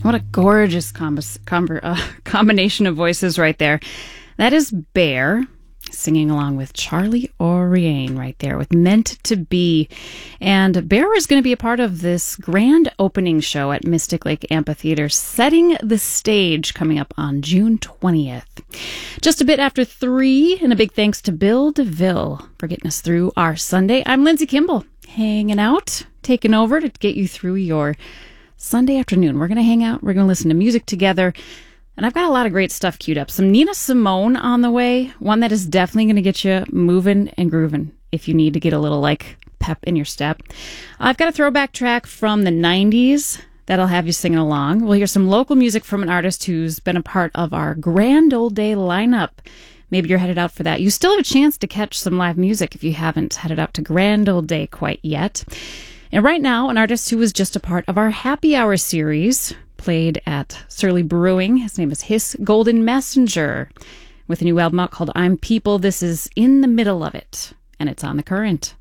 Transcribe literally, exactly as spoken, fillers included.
What a gorgeous com- com- uh, combination of voices right there. That is Bear singing along with Charlie Oriane right there with Meant to Be. And Bear is going to be a part of this grand opening show at Mystic Lake Amphitheater, setting the stage coming up on June twentieth. Just a bit after three, and a big thanks to Bill DeVille for getting us through our Sunday. I'm Lindsay Kimball, hanging out, taking over to get you through your Sunday afternoon. We're going to hang out. We're going to listen to music together. And I've got a lot of great stuff queued up. Some Nina Simone on the way. One that is definitely going to get you moving and grooving if you need to get a little, like, pep in your step. I've got a throwback track from the nineties that'll have you singing along. We'll hear some local music from an artist who's been a part of our Grand Old Day lineup. Maybe you're headed out for that. You still have a chance to catch some live music if you haven't headed out to Grand Old Day quite yet. And right now, an artist who was just a part of our Happy Hour series, played at Surly Brewing. His name is Hiss Golden Messenger, with a new album out called I'm People. This is In the Middle of It, and it's on The Current.